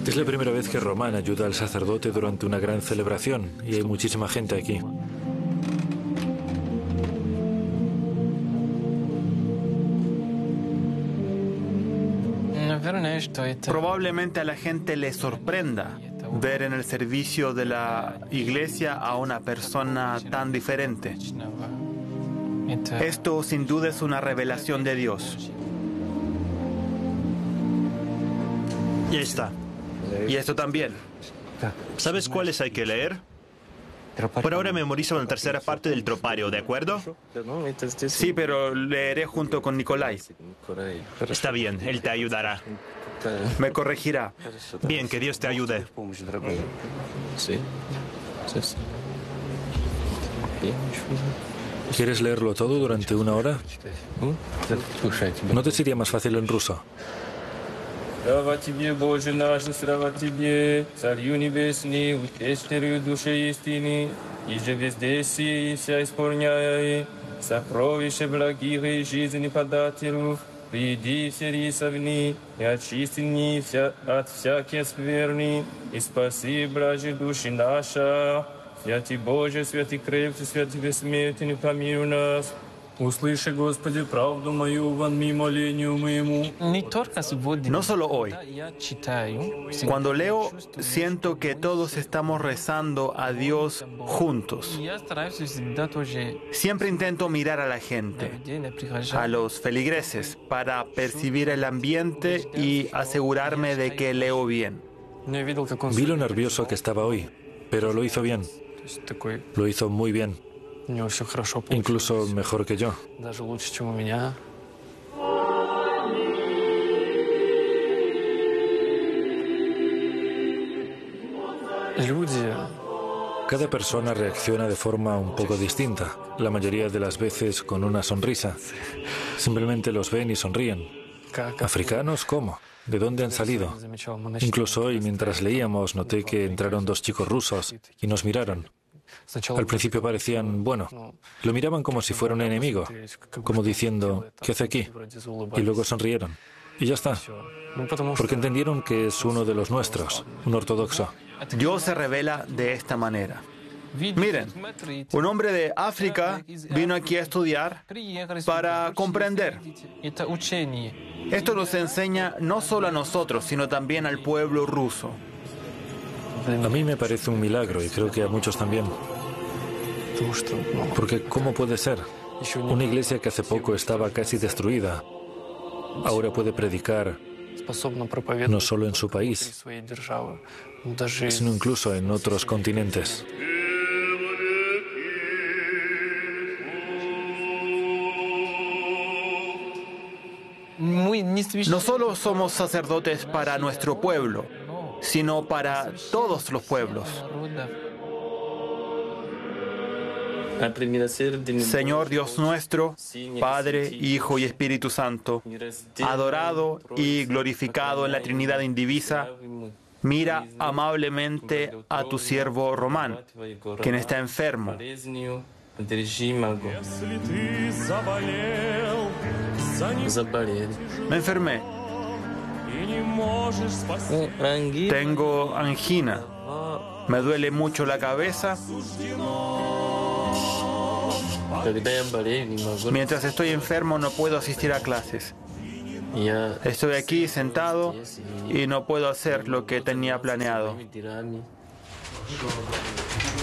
Es la primera vez que Román ayuda al sacerdote durante una gran celebración y hay muchísima gente aquí. Probablemente a la gente le sorprenda ver en el servicio de la iglesia a una persona tan diferente. Esto sin duda es una revelación de Dios. Ya está. Y esto también. ¿Sabes cuáles hay que leer? Por ahora memoriza una tercera parte del tropario, ¿de acuerdo? Sí, pero leeré junto con Nicolai. Está bien, él te ayudará. Me corregirá. Bien, que Dios te ayude. ¿Quieres leerlo todo durante una hora? ¿No te sería más fácil en ruso? Слава Тебе, Боже наш, слава Тебе, Царю Небесный, утешителю души истины, и же везде си, и вся исполняя, сокровище благих и жизни подателю, приди все рисовни, и очисти от всякие скверни, и спаси, блажи души наша. Святый Боже, святый крепкий, святый бессмертный, помилуй нас. Услыши, Господи, правду мою во молению моему. No solo hoy. Cuando leo, siento que todos estamos rezando a Dios juntos. Siempre intento mirar a la gente, a los feligreses, para percibir el ambiente y asegurarme de que leo bien. Vi lo nervioso que estaba hoy, pero lo hizo bien. Lo hizo muy bien. Incluso mejor que yo. Cada persona reacciona de forma un poco distinta, la mayoría de las veces con una sonrisa. Simplemente los ven y sonríen. ¿Africanos? ¿Cómo? ¿De dónde han salido? Incluso hoy, mientras leíamos, noté que entraron dos chicos rusos y nos miraron. Al principio parecían, bueno, lo miraban como si fuera un enemigo, como diciendo, ¿qué hace aquí? Y luego sonrieron. Y ya está. Porque entendieron que es uno de los nuestros, un ortodoxo. Dios se revela de esta manera. Miren, un hombre de África vino aquí a estudiar para comprender. Esto nos enseña no solo a nosotros, sino también al pueblo ruso. A mí me parece un milagro y creo que a muchos también. Porque ¿cómo puede ser? Una iglesia que hace poco estaba casi destruida, ahora puede predicar no solo en su país, sino incluso en otros continentes. No solo somos sacerdotes para nuestro pueblo, sino para todos los pueblos. Señor Dios nuestro, Padre, Hijo y Espíritu Santo, adorado y glorificado en la Trinidad indivisa, mira amablemente a tu siervo Román, quien está enfermo. Me enfermé. Tengo angina. Me duele mucho la cabeza. Mientras estoy enfermo no puedo asistir a clases. Estoy aquí sentado y no puedo hacer lo que tenía planeado.